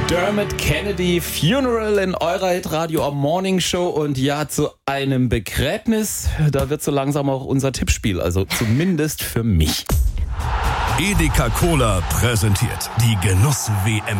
Dermot Kennedy, Funeral in eurer Hitradio Morning Show. Und ja, zu einem Begräbnis, da wird so langsam auch unser Tippspiel, also zumindest für mich. Edeka Cola präsentiert die Genuss-WM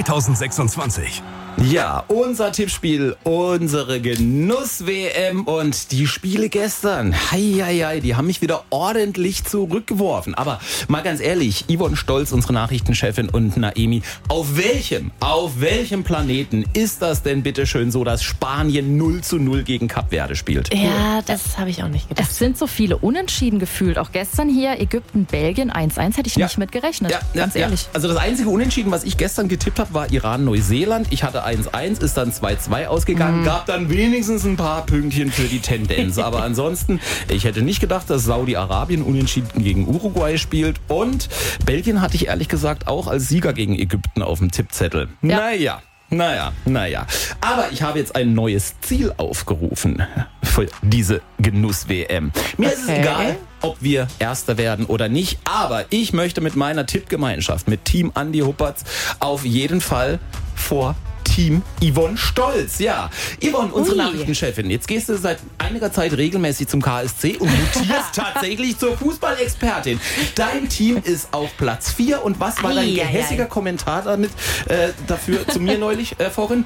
2026. Ja, unser Tippspiel, unsere Genuss-WM und die Spiele gestern. Heieiei, die haben mich wieder ordentlich zurückgeworfen. Aber mal ganz ehrlich, Yvonne Stolz, unsere Nachrichtenchefin, und Naemi, auf welchem Planeten ist das denn bitte schön so, dass Spanien 0:0 gegen Kap Verde spielt? Ja, das habe ich auch nicht gedacht. Es sind so viele Unentschieden gefühlt. Auch gestern hier Ägypten, Belgien 1:1 hätte ich nicht mit gerechnet. Ganz ehrlich. Also das einzige Unentschieden, was ich gestern getippt habe, war Iran-Neuseeland. Ich hatte 1:1, ist dann 2:2 ausgegangen. Gab dann wenigstens ein paar Pünktchen für die Tendenz. Aber ansonsten, ich hätte nicht gedacht, dass Saudi-Arabien unentschieden gegen Uruguay spielt. Und Belgien hatte ich ehrlich gesagt auch als Sieger gegen Ägypten auf dem Tippzettel. Ja. Naja. Aber ich habe jetzt ein neues Ziel aufgerufen für diese Genuss-WM. Mir ist es egal, ob wir Erster werden oder nicht. Aber ich möchte mit meiner Tippgemeinschaft, mit Team Andi Huppertz, auf jeden Fall vor Team Yvonne Stolz. Ja, Yvonne, unsere Nachrichtenchefin. Jetzt gehst du seit einiger Zeit regelmäßig zum KSC und mutierst tatsächlich zur Fußballexpertin. Dein Team ist auf Platz 4. Und was war dein gehässiger Kommentar damit dafür zu mir neulich vorhin?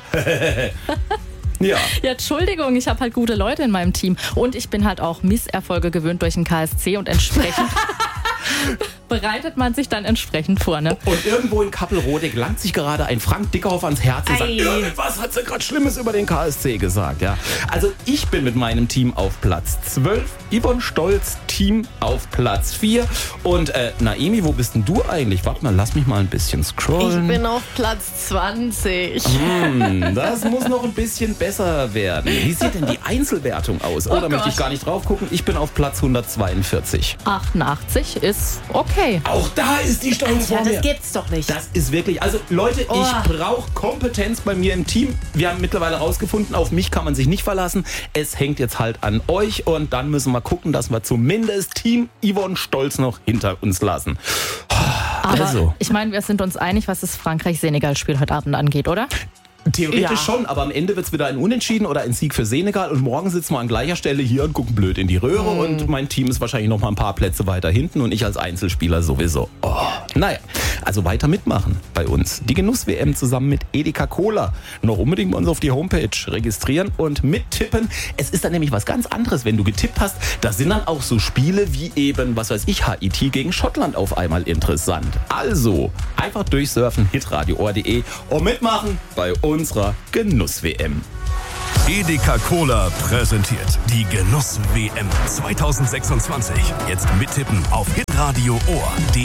Ja, Entschuldigung, ich habe halt gute Leute in meinem Team. Und ich bin halt auch Misserfolge gewöhnt durch den KSC und entsprechend bereitet man sich dann entsprechend vor, ne? Und irgendwo in Kappelrodig langt sich gerade ein Frank Dickhoff ans Herz und sagt, irgendwas hat sie gerade Schlimmes über den KSC gesagt, ja. Also ich bin mit meinem Team auf Platz 12, Yvonne Stolz Team auf Platz 4 und Naemi, wo bist denn du eigentlich? Warte mal, lass mich mal ein bisschen scrollen. Ich bin auf Platz 20. Das muss noch ein bisschen besser werden. Wie sieht denn die Einzelwertung aus? Da möchte ich gar nicht drauf gucken. Ich bin auf Platz 142. 88 ist okay. Auch da ist die Stolz vor mir. Das gibt's doch nicht. Das ist wirklich, also Leute, ich brauche Kompetenz bei mir im Team. Wir haben mittlerweile rausgefunden, auf mich kann man sich nicht verlassen. Es hängt jetzt halt an euch und dann müssen wir gucken, dass wir zumindest Team Yvonne Stolz noch hinter uns lassen. Aber ich meine, wir sind uns einig, was das Frankreich-Senegal-Spiel heute Abend angeht, oder? Theoretisch schon, aber am Ende wird es wieder ein Unentschieden oder ein Sieg für Senegal und morgen sitzen wir an gleicher Stelle hier und gucken blöd in die Röhre und mein Team ist wahrscheinlich noch mal ein paar Plätze weiter hinten und ich als Einzelspieler sowieso. Naja, also weiter mitmachen bei uns. Die Genuss-WM zusammen mit Edeka Cola. Noch unbedingt bei uns auf die Homepage registrieren und mittippen. Es ist dann nämlich was ganz anderes, wenn du getippt hast. Da sind dann auch so Spiele wie eben, was weiß ich, Haiti gegen Schottland auf einmal interessant. Also, einfach durchsurfen, hitradio.de und mitmachen bei unserer Genuss-WM. Edeka Cola präsentiert die Genuss-WM 2026. Jetzt mittippen auf hitradio.de.